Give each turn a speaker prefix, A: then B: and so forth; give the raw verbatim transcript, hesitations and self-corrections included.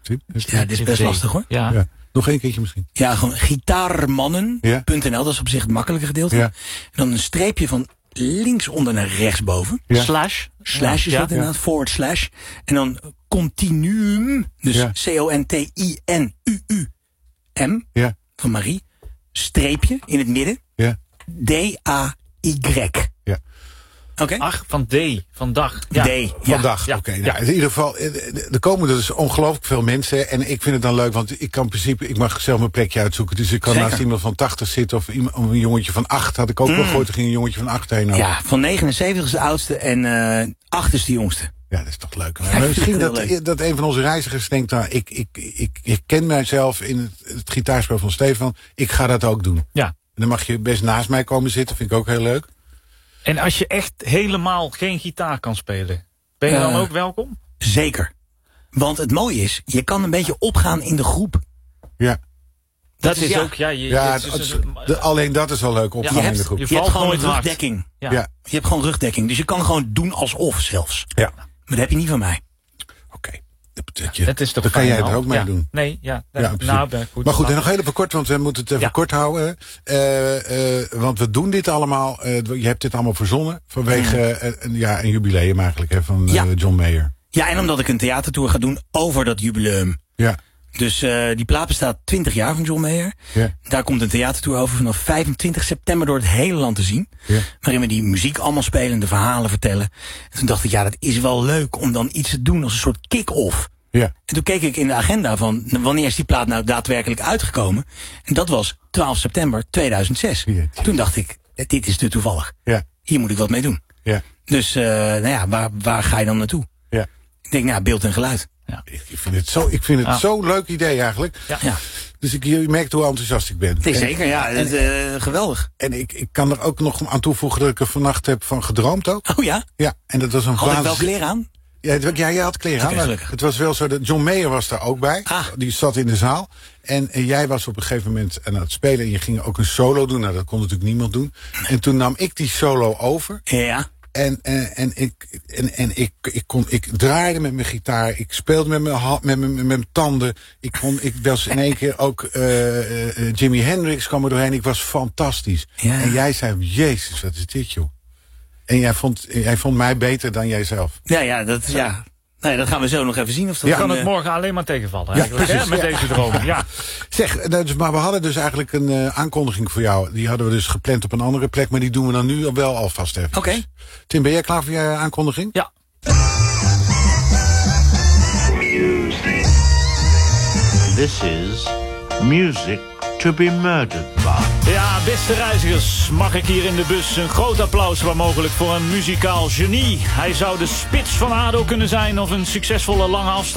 A: Tim?
B: Ja, dit is best lastig hoor.
C: Ja.
A: Ja. Nog één keertje misschien.
B: Ja, gewoon gitaarmannen punt n l, dat is op zich het makkelijke gedeelte.
A: Ja.
B: En dan een streepje van linksonder naar rechtsboven.
A: Ja.
C: Slash.
B: Slash is
C: ja.
B: dat inderdaad, forward slash. En dan continuum, dus
A: Ja.
B: C O N T I N U U M,
A: Ja.
B: van Marie. Streepje in het midden.
A: Ja.
B: D A Y.
A: Ja.
B: Oké?
C: Ach, van D, van dag. Ja.
B: D. Ja.
A: Vandaag,
C: Ja.
A: oké.
C: Ja.
A: Nou, in ieder geval, eh, er komen dus ongelooflijk veel mensen. En ik vind het dan leuk, want ik kan in principe, ik mag zelf mijn plekje uitzoeken. Dus ik kan
B: Zeker.
A: naast iemand van tachtig zitten of iemand, of een jongetje van acht. Had ik ook wel gehoord, er ging een jongetje van acht heen.
B: Ja, van negenenzeventig is de oudste en uh, acht is de jongste.
A: Ja, dat is toch leuk.
B: Ja,
A: Maar
B: ik
A: misschien
B: vind het
A: dat,
B: heel leuk.
A: dat een van onze reizigers denkt, nou, ik, ik, ik, ik ken mijzelf in het, het gitaarspel van Stefan. Ik ga dat ook doen.
C: Ja.
A: En dan mag je best naast mij komen zitten, vind ik ook heel leuk.
C: En als je echt helemaal geen gitaar kan spelen, ben je
B: Uh,
C: dan ook welkom?
B: Zeker. Want het mooie is, je kan een beetje opgaan in de groep.
A: Ja,
C: Dat
B: is-
C: is
B: ja.
C: ook, ja, je,
A: ja
C: het
A: het-
C: is
A: het-
C: een-
A: de, alleen dat is al leuk,
C: Ja,
A: opgaan
B: je
A: in
B: hebt,
A: de groep.
C: je
B: je hebt
C: valt
B: gewoon
C: nooit hard.
B: rugdekking.
C: Ja.
A: Ja,
B: Je hebt gewoon rugdekking, dus je kan gewoon doen alsof zelfs.
A: ja.
B: Maar dat heb je niet van mij.
A: Oké. Dat, dat, je-
C: Dat is toch
A: dan kan
C: fijn
A: jij er
C: dan?
A: ook mee
C: Ja.
A: doen.
C: Nee, ja.
A: Ja,
C: nou,
A: precies.
C: ben goed.
A: Maar goed, en nog heel even kort, want we moeten het even
C: Ja.
A: kort houden. Uh, uh, want we doen dit allemaal, uh, je hebt dit allemaal verzonnen vanwege uh, een, ja, een jubileum eigenlijk hè, van uh,
B: Ja.
A: John Mayer.
B: Ja, en omdat ik een theatertour ga doen over dat jubileum.
A: Ja,
B: Dus uh, die plaat bestaat twintig jaar van John Mayer.
A: ja,
B: Daar komt een theatertour over vanaf vijfentwintig september door het hele land te zien.
A: ja.
B: Waarin we die muziek allemaal spelen, de verhalen vertellen. En toen dacht ik, ja, dat is wel leuk om dan iets te doen als een soort kick-off.
A: Ja,
B: En toen keek ik in de agenda van, wanneer is die plaat nou daadwerkelijk uitgekomen? En dat was twaalf september tweeduizend zes.
A: Ja.
B: Toen dacht ik, dit is te toevallig.
A: ja,
B: Hier moet ik wat mee doen.
A: ja,
B: Dus, uh, nou ja, waar, waar ga je dan naartoe?
A: ja.
B: Ik denk, nou, beeld en geluid.
A: Ik vind het zo, ik vind het
C: Ah.
A: zo'n leuk idee eigenlijk.
C: Ja.
B: Ja,
A: Dus ik, je merkt hoe enthousiast ik ben.
B: het is
A: En-
B: zeker, ja, het, uh, geweldig.
A: En ik, ik kan er ook nog aan toevoegen dat ik er vannacht heb van gedroomd ook.
B: Oh ja?
A: Ja, en dat was een
B: Had ik wel
A: waanzin-
B: kleren aan?
A: Ja, het- ja, jij had kleren aan.
B: Oké,
A: maar
B: gelukkig.
A: Het was wel zo dat John Mayer was daar ook bij.
B: Ah.
A: Die zat in de zaal. En, en jij was op een gegeven moment aan het spelen. En je ging ook een solo doen. Nou, dat kon natuurlijk niemand doen. En toen nam ik die solo over.
B: Ja.
A: En, en, en, ik, en, en ik, ik, kon, ik draaide met mijn gitaar. Ik speelde met mijn, hand, met mijn, met mijn tanden. Ik, kon, ik was in één keer ook... Uh, uh, Jimi Hendrix kwam er doorheen. Ik was fantastisch.
B: Ja.
A: En jij zei, jezus, wat is dit, joh. En jij vond, jij vond mij beter dan jijzelf.
B: Ja, ja, dat, ja. Nee, dat gaan we zo nog even zien. Of dat
A: Ja.
C: Kan
B: een,
C: het
B: uh,
C: morgen alleen maar tegenvallen
A: Ja,
C: eigenlijk, hè,
A: precies,
C: met
A: ja.
C: deze droom. Ja.
A: Zeg, nou, dus, maar we hadden dus eigenlijk een uh, aankondiging voor jou. Die hadden we dus gepland op een andere plek. Maar die doen we dan nu wel alvast even.
B: Oké.
A: Tim, ben jij klaar voor je aankondiging?
C: Ja.
D: This is music to be murdered by.
C: Ja, beste reizigers, mag ik hier in de bus een groot applaus waar mogelijk voor een muzikaal genie. Hij zou de spits van ADO kunnen zijn of een succesvolle lange afstand.